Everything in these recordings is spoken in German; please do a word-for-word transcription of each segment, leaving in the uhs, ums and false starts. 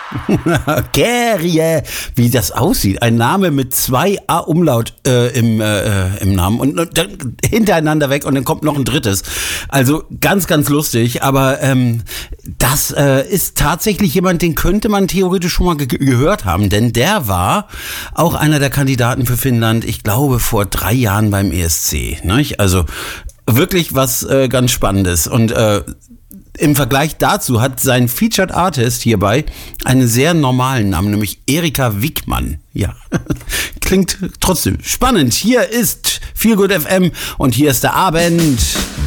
Kerie, wie das aussieht. Ein Name mit zwei A-Umlaut äh, im, äh, im Namen und, und dann hintereinander weg und dann kommt noch ein drittes. Also ganz, ganz lustig, aber ähm, das äh, ist tatsächlich jemand, den könnte man theoretisch schon mal ge- gehört haben, denn der war auch einer der Kandidaten für Finnland, ich glaube vor drei Jahren beim E S C. Nicht? Also wirklich was äh, ganz Spannendes und äh, im Vergleich dazu hat sein Featured Artist hierbei einen sehr normalen Namen, nämlich Erika Wickmann. Ja, klingt trotzdem spannend. Hier ist Feel Good F M und hier ist der Abend.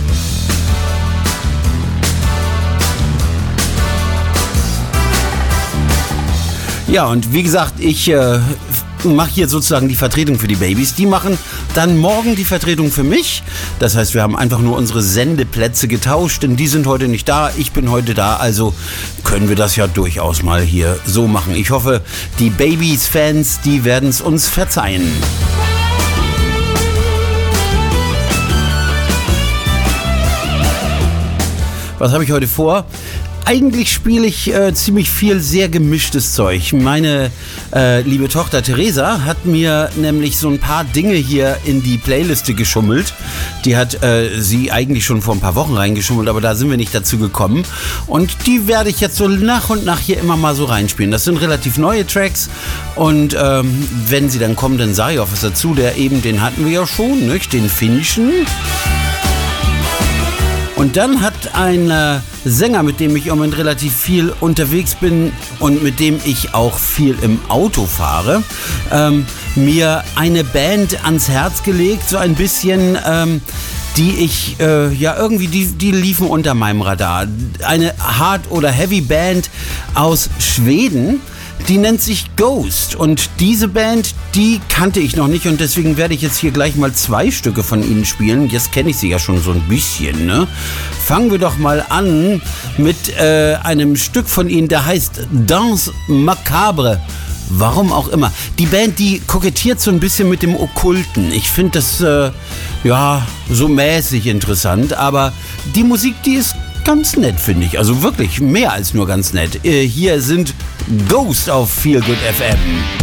Ja, und wie gesagt, ich äh, mache hier sozusagen die Vertretung für die Babys. Die machen dann morgen die Vertretung für mich. Das heißt, wir haben einfach nur unsere Sendeplätze getauscht, denn die sind heute nicht da. Ich bin heute da, also können wir das ja durchaus mal hier so machen. Ich hoffe, die Babys-Fans, die werden es uns verzeihen. Was habe ich heute vor? Eigentlich spiele ich äh, ziemlich viel sehr gemischtes Zeug. Meine äh, liebe Tochter Theresa hat mir nämlich so ein paar Dinge hier in die Playliste geschummelt. Die hat äh, sie eigentlich schon vor ein paar Wochen reingeschummelt, aber da sind wir nicht dazu gekommen. Und die werde ich jetzt so nach und nach hier immer mal so reinspielen. Das sind relativ neue Tracks und ähm, wenn sie dann kommen, dann sage ich auch was dazu. Der eben, den hatten wir ja schon, nicht? Den finnischen. Und dann hat ein äh, Sänger, mit dem ich im Moment relativ viel unterwegs bin und mit dem ich auch viel im Auto fahre, ähm, mir eine Band ans Herz gelegt, so ein bisschen, ähm, die ich, äh, ja irgendwie, die, die liefen unter meinem Radar. Eine Hard- oder Heavy-Band aus Schweden. Die nennt sich Ghost und diese Band, die kannte ich noch nicht und deswegen werde ich jetzt hier gleich mal zwei Stücke von ihnen spielen. Jetzt kenne ich sie ja schon so ein bisschen, ne? Fangen wir doch mal an mit äh, einem Stück von ihnen, der heißt Danse Macabre. Warum auch immer. Die Band, die kokettiert so ein bisschen mit dem Okkulten. Ich finde das, äh, ja, so mäßig interessant, aber die Musik, die ist ganz nett, finde ich. Also wirklich mehr als nur ganz nett. Äh, hier sind Ghost auf Feel Good F M.